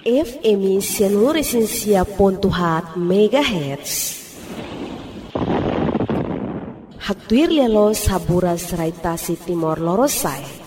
FM 100.4 MHz. Hatuir lialo saburas raitasi Timor Lorosae.